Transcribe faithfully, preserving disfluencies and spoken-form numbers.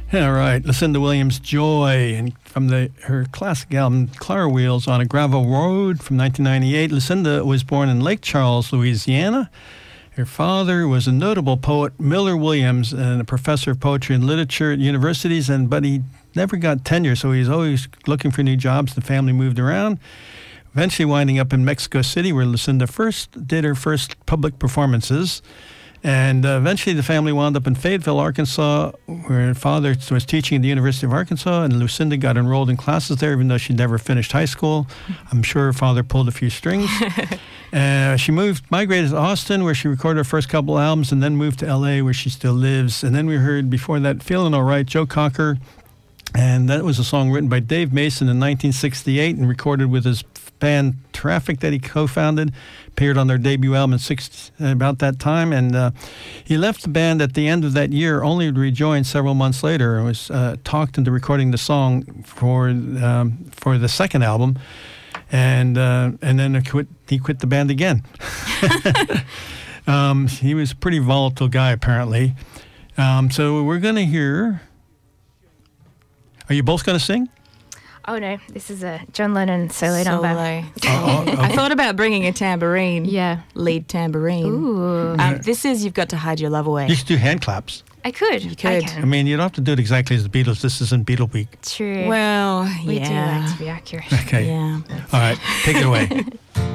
All right, Lucinda Williams, Joy, and from the her classic album, Clara Wheels on a Gravel Road from nineteen ninety-eight. Lucinda was born in Lake Charles, Louisiana. Her father was a notable poet, Miller Williams, and a professor of poetry and literature at universities, and but he never got tenure, so he was always looking for new jobs. The family moved around, eventually winding up in Mexico City, where Lucinda first did her first public performances. And uh, eventually the family wound up in Fayetteville, Arkansas, where her father was teaching at the University of Arkansas, and Lucinda got enrolled in classes there, even though she never finished high school. I'm sure her father pulled a few strings. uh, she moved, migrated to Austin, where she recorded her first couple albums, and then moved to L A, where she still lives. And then we heard, before that, Feeling All Right, Joe Cocker. And that was a song written by Dave Mason in nineteen sixty-eight and recorded with his band Traffic that he co-founded. Appeared on their debut album in six, about that time. And uh, he left the band at the end of that year, only to rejoin several months later. And was uh, talked into recording the song for um, for the second album. And uh, and then he quit, he quit the band again. um, he was a pretty volatile guy, apparently. Um, so we're going to hear... Are you both going to sing? Oh, no. This is a John Lennon solo, Solo. number. Oh, oh, I thought about bringing a tambourine. Yeah. Lead tambourine. Ooh. Um, this is You've Got to Hide Your Love Away. You should do hand claps. I could. You I could. can. I mean, you don't have to do it exactly as the Beatles. This isn't Beatle Week. True. Well, we yeah. do like to be accurate. Okay. Yeah. All right. Take it away.